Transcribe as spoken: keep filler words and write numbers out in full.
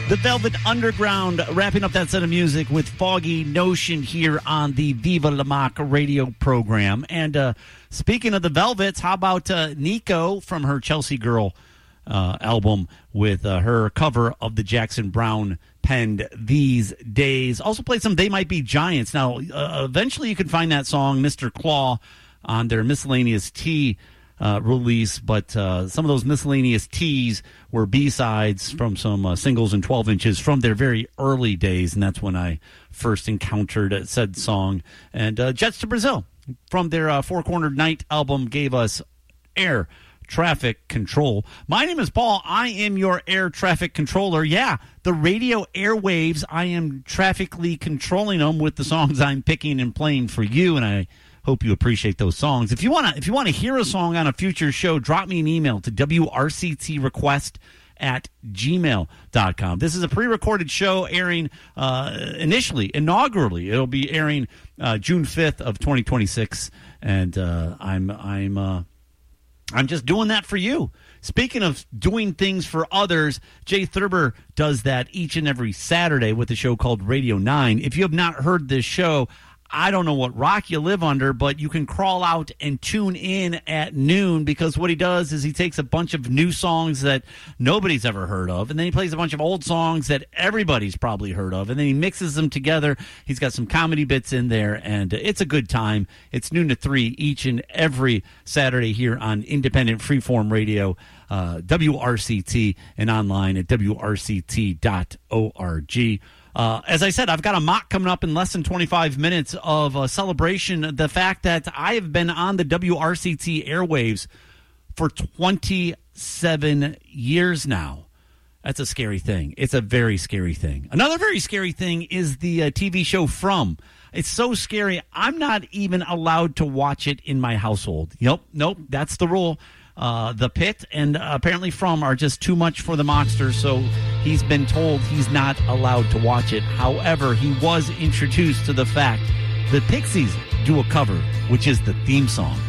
The Velvet Underground wrapping up that set of music with Foggy Notion here on the Viva La Mock radio program. And uh, speaking of the Velvets, how about uh, Nico from her Chelsea Girl uh, album with uh, her cover of the Jackson Browne penned These Days. Also played some They Might Be Giants. Now, uh, eventually you can find that song, Mister Claw, on their Miscellaneous T Uh, release, but uh, some of those miscellaneous T's were B-sides from some uh, singles and twelve inches from their very early days, and that's when I first encountered said song. And uh, Jets to Brazil from their uh, Four Cornered Night album gave us Air Traffic Control. My name is Paul. I am your air traffic controller. Yeah, the radio airwaves, I am traffically controlling them with the songs I'm picking and playing for you, and I hope you appreciate those songs. If you want to if you want to hear a song on a future show, drop me an email to W R C T request at gmail dot com. This is a pre-recorded show airing uh, initially, inaugurally. It'll be airing uh, June fifth of twenty twenty-six, and uh, I'm I'm uh, I'm just doing that for you. Speaking of doing things for others, Jay Thurber does that each and every Saturday with a show called Radio nine. If you have not heard this show, I don't know what rock you live under, but you can crawl out and tune in at noon, because what he does is he takes a bunch of new songs that nobody's ever heard of, and then he plays a bunch of old songs that everybody's probably heard of, and then he mixes them together. He's got some comedy bits in there, and it's a good time. It's noon to three each and every Saturday here on Independent Freeform Radio, uh, W R C T, and online at W R C T dot org. Uh, as I said, I've got a mock coming up in less than twenty-five minutes of a celebration. The fact that I have been on the W R C T airwaves for twenty-seven years now. That's a scary thing. It's a very scary thing. Another very scary thing is the uh, T V show From. It's so scary, I'm not even allowed to watch it in my household. Nope, nope, that's the rule. Uh, the Pit and uh, apparently From are just too much for the Mockster, so he's been told he's not allowed to watch it. However, he was introduced to the fact that Pixies do a cover, which is the theme song